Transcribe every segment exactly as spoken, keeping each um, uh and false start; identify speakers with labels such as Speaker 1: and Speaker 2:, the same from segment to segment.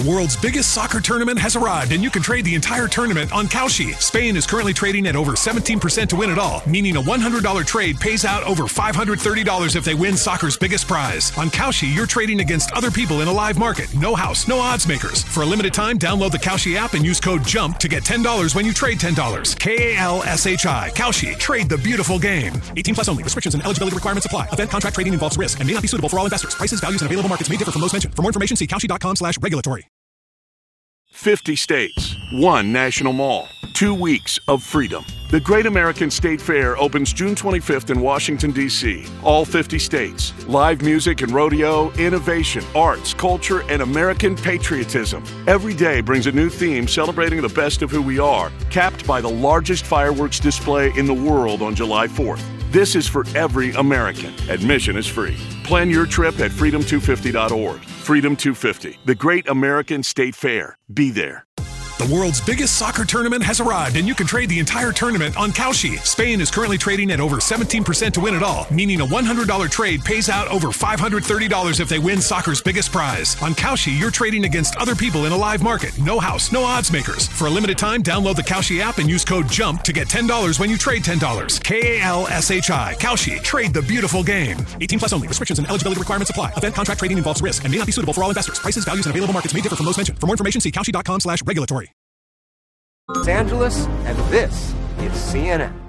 Speaker 1: World's biggest soccer tournament has arrived, and you can trade the entire tournament on Kalshi. Spain is currently trading at over seventeen percent to win it all, meaning a one hundred dollars trade pays out over five hundred thirty dollars if they win soccer's biggest prize. On Kalshi, you're trading against other people in a live market. No house, no odds makers. For a limited time, download the Kalshi app and use code JUMP to get ten dollars when you trade ten dollars. K A L S H I. Kalshi. Trade the beautiful game. eighteen plus only. Restrictions and eligibility requirements apply. Event contract trading involves risk and may not be suitable for all investors. Prices, values, and available markets may differ from those mentioned. For more information, see kalshi.com slash regulatory.
Speaker 2: fifty states, one national mall, two weeks of freedom. The Great American State Fair opens June twenty-fifth in Washington, D C All fifty states. Live music and rodeo, innovation, arts, culture, and American patriotism. Every day brings a new theme celebrating the best of who we are, capped by the largest fireworks display in the world on July fourth. This is for every American. Admission is free. Plan your trip at freedom two fifty dot org. Freedom two fifty, the Great American State Fair. Be there.
Speaker 1: The world's biggest soccer tournament has arrived, and you can trade the entire tournament on Kalshi. Spain is currently trading at over seventeen percent to win it all, meaning a one hundred dollars trade pays out over five hundred thirty dollars if they win soccer's biggest prize. On Kalshi, you're trading against other people in a live market. No house, no odds makers. For a limited time, download the Kalshi app and use code JUMP to get ten dollars when you trade ten dollars. K A L S H I. Kalshi. Trade the beautiful game. eighteen plus only. Restrictions and eligibility requirements apply. Event contract trading involves risk and may not be suitable for all investors. Prices, values, and available markets may differ from those mentioned. For more information, see kalshi.com slash regulatory.
Speaker 3: Los Angeles, and this is C N N.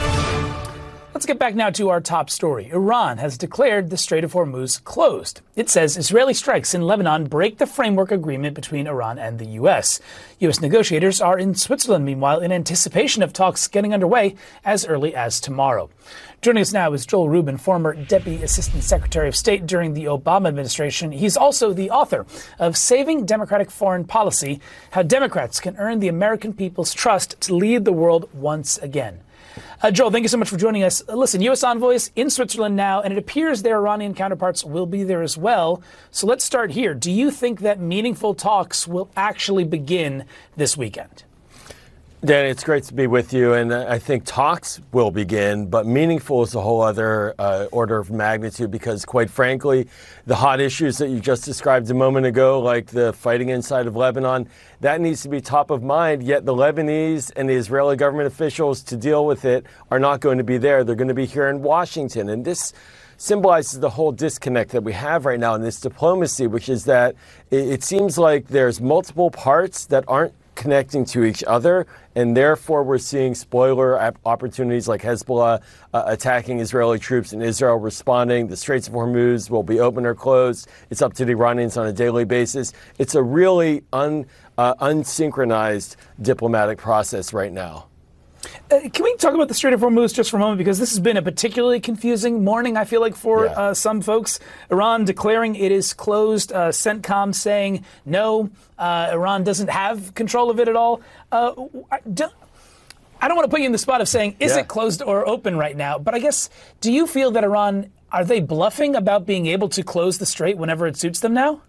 Speaker 4: Let's get back now to our top story. Iran has declared the Strait of Hormuz closed. It says Israeli strikes in Lebanon break the framework agreement between Iran and the U S. U S negotiators are in Switzerland, meanwhile, in anticipation of talks getting underway as early as tomorrow. Joining us now is Joel Rubin, former Deputy Assistant Secretary of State during the Obama administration. He's also the author of Saving Democratic Foreign Policy, How Democrats Can Earn the American People's Trust to Lead the World Once Again. Uh, Joel, thank you so much for joining us. Uh, listen, U S envoys in Switzerland now, and it appears their Iranian counterparts will be there as well. So let's start here. Do you think that meaningful talks will actually begin this weekend?
Speaker 5: Danny, it's great to be with you, and I think talks will begin, but meaningful is a whole other uh, order of magnitude because, quite frankly, the hot issues that you just described a moment ago, like the fighting inside of Lebanon, that needs to be top of mind, yet the Lebanese and the Israeli government officials to deal with it are not going to be there. They're going to be here in Washington, and this symbolizes the whole disconnect that we have right now in this diplomacy, which is that it, it seems like there's multiple parts that aren't connecting to each other, and therefore we're seeing spoiler opportunities like Hezbollah uh, attacking Israeli troops and Israel responding. The Straits of Hormuz will be open or closed. It's up to the Iranians on a daily basis. It's a really un, uh, unsynchronized diplomatic process right now.
Speaker 4: Uh, can we talk about the Strait of Hormuz just for a moment? Because this has been a particularly confusing morning, I feel like, for yeah. uh, some folks. Iran declaring it is closed, uh, CENTCOM saying no, uh, Iran doesn't have control of it at all. Uh, I, don't, I don't want to put you in the spot of saying, is yeah. it closed or open right now? But I guess, do you feel that Iran, are they bluffing about being able to close the strait whenever it suits them now?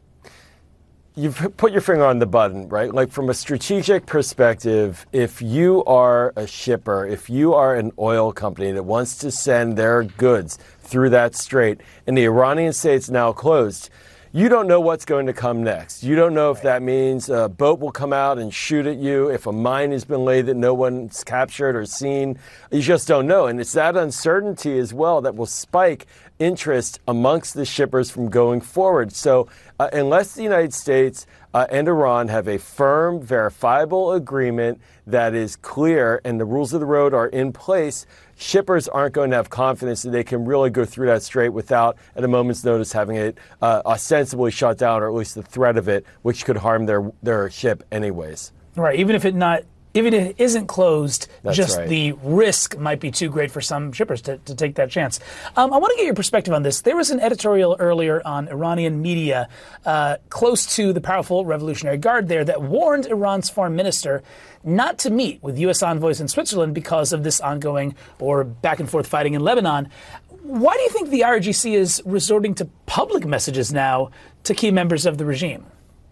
Speaker 5: You've put your finger on the button, right? Like from a strategic perspective, if you are a shipper, if you are an oil company that wants to send their goods through that strait and the Iranian state's now closed, you don't know what's going to come next. You don't know if that means a boat will come out and shoot at you, if a mine has been laid that no one's captured or seen. You just don't know. And it's that uncertainty as well that will spike interest amongst the shippers from going forward. So uh, unless the United States uh, and Iran have a firm, verifiable agreement that is clear and the rules of the road are in place, shippers aren't going to have confidence that they can really go through that strait without, at a moment's notice, having it uh, ostensibly shut down, or at least the threat of it, which could harm their, their ship anyways.
Speaker 4: Right, even if it not Even if it isn't closed,
Speaker 5: That's
Speaker 4: just
Speaker 5: right.
Speaker 4: the risk might be too great for some shippers to, to take that chance. Um, I want to get your perspective on this. There was an editorial earlier on Iranian media uh, close to the powerful Revolutionary Guard there that warned Iran's foreign minister not to meet with U S envoys in Switzerland because of this ongoing or back and forth fighting in Lebanon. Why do you think the I R G C is resorting to public messages now to key members of the regime?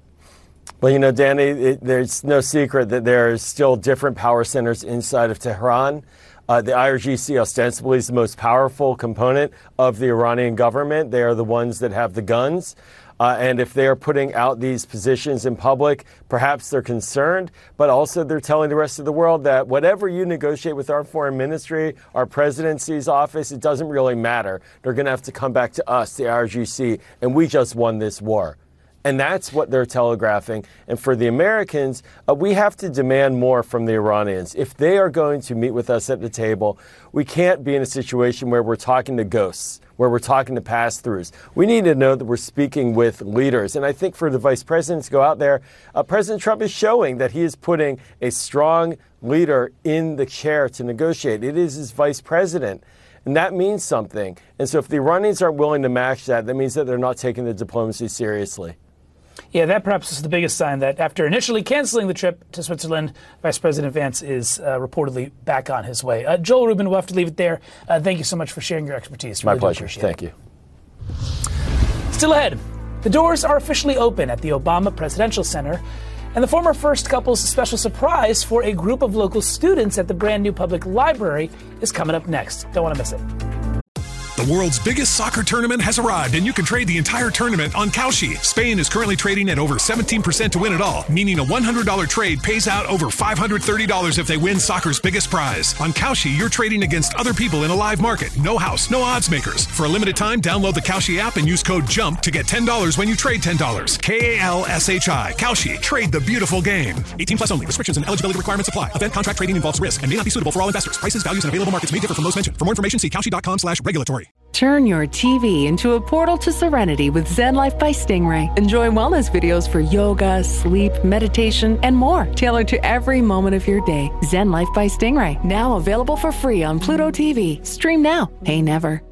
Speaker 5: Well, you know, Danny, it, there's no secret that there are still different power centers inside of Tehran. Uh, the I R G C ostensibly is the most powerful component of the Iranian government. They are the ones that have the guns. Uh, and if they are putting out these positions in public, perhaps they're concerned, but also they're telling the rest of the world that whatever you negotiate with our foreign ministry, our presidency's office, it doesn't really matter. They're going to have to come back to us, the I R G C, and we just won this war. And that's what they're telegraphing. And for the Americans, uh, we have to demand more from the Iranians. If they are going to meet with us at the table, we can't be in a situation where we're talking to ghosts, where we're talking to pass-throughs. We need to know that we're speaking with leaders. And I think for the vice president to go out there, uh, President Trump is showing that he is putting a strong leader in the chair to negotiate. It is his vice president. And that means something. And so if the Iranians aren't willing to match that, that means that they're not taking the diplomacy seriously.
Speaker 4: Yeah, that perhaps is the biggest sign that after initially canceling the trip to Switzerland, Vice President Vance is uh, reportedly back on his way. Uh, Joel Rubin, we'll have to leave it there. Uh, thank you so much for sharing your expertise.
Speaker 5: My
Speaker 4: really
Speaker 5: pleasure. Thank
Speaker 4: it.
Speaker 5: you.
Speaker 4: Still ahead, the doors are officially open at the Obama Presidential Center, and the former first couple's special surprise for a group of local students at the brand new public library is coming up next. Don't want to miss it.
Speaker 1: The world's biggest soccer tournament has arrived, and you can trade the entire tournament on Kalshi. Spain is currently trading at over seventeen percent to win it all, meaning a one hundred dollars trade pays out over five hundred thirty dollars if they win soccer's biggest prize. On Kalshi, you're trading against other people in a live market. No house, no odds makers. For a limited time, download the Kalshi app and use code JUMP to get ten dollars when you trade ten dollars. K A L S H I. Kalshi. Trade the beautiful game. eighteen plus only. Restrictions and eligibility requirements apply. Event contract trading involves risk and may not be suitable for all investors. Prices, values, and available markets may differ from those mentioned. For more information, see Kalshi.com slash regulatory.
Speaker 6: Turn your T V into a portal to serenity with Zen Life by Stingray. Enjoy wellness videos for yoga, sleep, meditation, and more, tailored to every moment of your day. Zen Life by Stingray, now available for free on Pluto T V. Stream now, pay never.